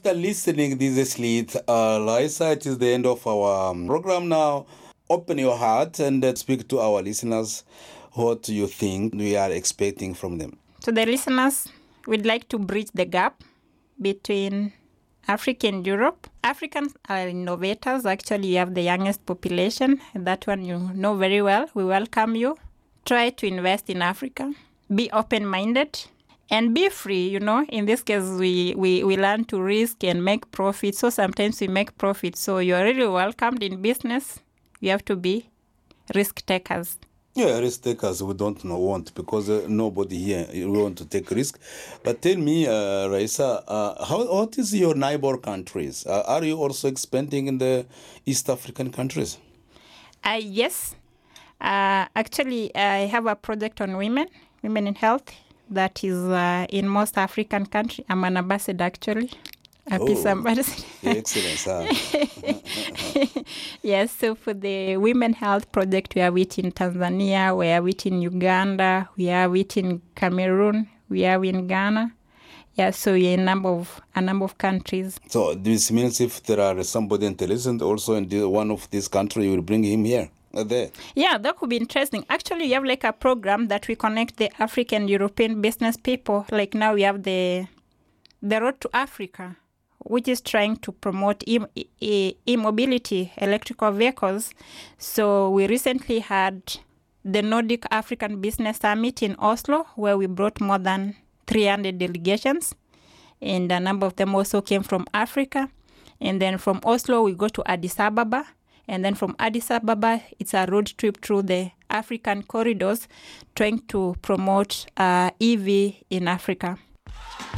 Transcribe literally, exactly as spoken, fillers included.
After listening this lead, uh, Raisa, it is the end of our um, program now. Open your heart and uh, speak to our listeners. What do you think we are expecting from them? To the listeners, we'd like to bridge the gap between Africa and Europe. Africans are innovators. Actually, you have the youngest population. That one you know very well. We welcome you. Try to invest in Africa. Be open-minded. And be free, you know. In this case, we, we, we learn to risk and make profit. So sometimes we make profit. So you're really welcomed in business. You have to be risk takers. Yeah, risk takers we don't know want because uh, nobody here want to take risk. But tell me, uh, Raisa, uh, how what is your neighbor countries? Uh, are you also expanding in the East African countries? Uh, yes. Uh, actually, I have a project on women, women in health. That is uh, in most African countries. I'm an ambassador, actually. A Oh, peace ambassador. excellent. Ah. Yes, so for the Women Health Project, we have it in Tanzania, we have it in Uganda, we have it in Cameroon, we have in Ghana. Yeah, so we're in a number of, a number of countries. So this means if there are somebody intelligent also in the, one of these countries, you will bring him here. Uh, there. Yeah, that could be interesting. Actually, you have like a program that we connect the African European business people. Like now we have the the Road to Africa, which is trying to promote e- e- e-mobility, electrical vehicles. So we recently had the Nordic African Business Summit in Oslo, where we brought more than three hundred delegations, and a number of them also came from Africa. And then from Oslo, we go to Addis Ababa. And then from Addis Ababa, it's a road trip through the African corridors, trying to promote uh, E V in Africa.